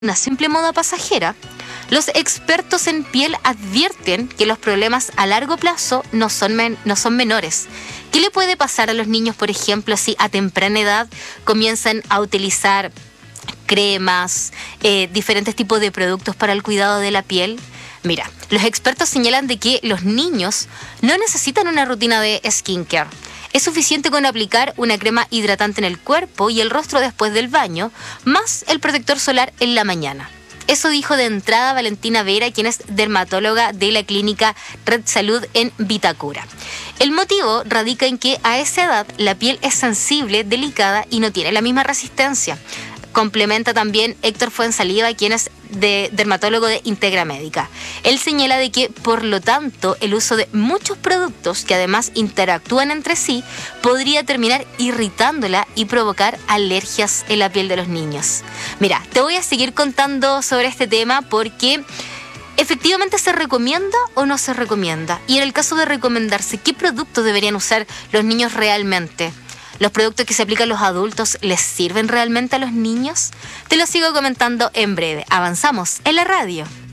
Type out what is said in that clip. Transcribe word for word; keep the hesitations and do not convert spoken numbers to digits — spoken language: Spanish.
una simple moda pasajera, los expertos en piel advierten que los problemas a largo plazo no son, men- no son menores. ¿Qué le puede pasar a los niños, por ejemplo, si a temprana edad comienzan a utilizar cremas, eh, diferentes tipos de productos para el cuidado de la piel? Mira, los expertos señalan de que los niños no necesitan una rutina de skincare. Es suficiente con aplicar una crema hidratante en el cuerpo y el rostro después del baño, más el protector solar en la mañana. Eso dijo de entrada Valentina Vera, quien es dermatóloga de la clínica Red Salud en Vitacura. El motivo radica en que a esa edad la piel es sensible, delicada y no tiene la misma resistencia. Complementa también Héctor Fuenzalida, quien es de dermatólogo de Integra Médica. Él señala de que, por lo tanto, el uso de muchos productos que además interactúan entre sí podría terminar irritándola y provocar alergias en la piel de los niños. Mira, te voy a seguir contando sobre este tema porque ¿efectivamente se recomienda o no se recomienda? Y en el caso de recomendarse, ¿qué productos deberían usar los niños realmente? ¿Los productos que se aplican a los adultos les sirven realmente a los niños? Te lo sigo comentando en breve. Avanzamos en la radio.